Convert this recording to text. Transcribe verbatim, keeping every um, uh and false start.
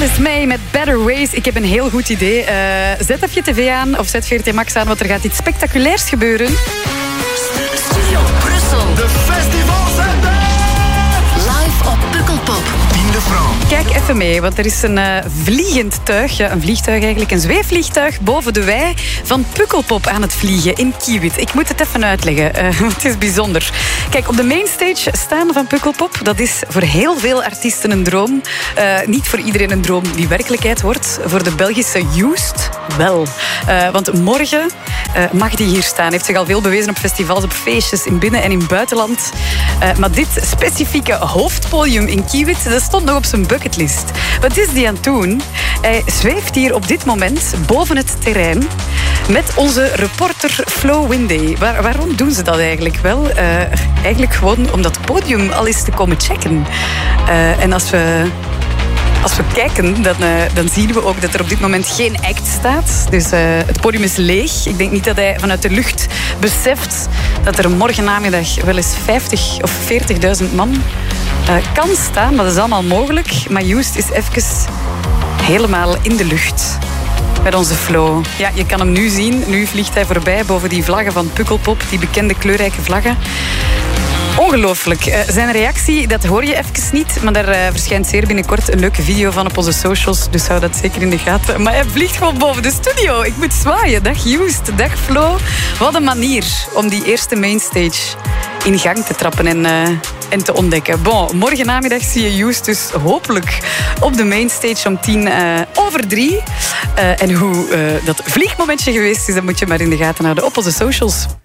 Gladys May met Better Ways. Ik heb een heel goed idee. Uh, zet even je tv aan of zet V R T Max aan, want er gaat iets spectaculairs gebeuren. Studio Brussel. De festivals live op Pukkelpop. Team de France. Kijk even mee, want er is een uh, vliegend tuig, ja, een vliegtuig eigenlijk, een zweefvliegtuig boven de wei van Pukkelpop aan het vliegen in Kiewit. Ik moet het even uitleggen, uh, want het is bijzonder. Kijk, op de mainstage staan van Pukkelpop, dat is voor heel veel artiesten een droom. Uh, niet voor iedereen een droom die werkelijkheid wordt. Voor de Belgische Joost wel. Uh, want morgen uh, mag die hier staan. Heeft zich al veel bewezen op festivals, op feestjes in binnen- en in buitenland. Uh, maar dit specifieke hoofdpodium in Kiewit, dat stond nog op zijn bucketlist. Wat is die aan het doen? Hij zweeft hier op dit moment boven het terrein met onze reporter Flo Winday. Waar, waarom doen ze dat eigenlijk wel? Uh, eigenlijk gewoon om dat podium al eens te komen checken. Uh, en als we... Als we kijken, dan, uh, dan zien we ook dat er op dit moment geen act staat. Dus uh, het podium is leeg. Ik denk niet dat hij vanuit de lucht beseft dat er morgen namiddag wel eens vijftig of veertigduizend man uh, kan staan. Dat is allemaal mogelijk. Maar Joost is even helemaal in de lucht met onze Flo. Ja, je kan hem nu zien. Nu vliegt hij voorbij boven die vlaggen van Pukkelpop. Die bekende kleurrijke vlaggen. Ongelooflijk. Uh, zijn reactie, dat hoor je even niet. Maar daar uh, verschijnt zeer binnenkort een leuke video van op onze socials. Dus hou dat zeker in de gaten. Maar hij vliegt gewoon boven de studio. Ik moet zwaaien. Dag Joost, dag Flo. Wat een manier om die eerste mainstage in gang te trappen en, uh, en te ontdekken. Bon, morgen namiddag zie je Joost dus hopelijk op de mainstage om tien uh, over drie. Uh, en hoe uh, dat vliegmomentje geweest is, dat moet je maar in de gaten houden op onze socials.